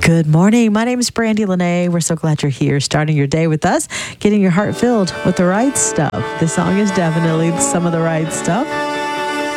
Good morning. My name is Brandy Lene. We're so glad you're here, starting your day with us, getting your heart filled with the right stuff. This song is definitely some of the right stuff.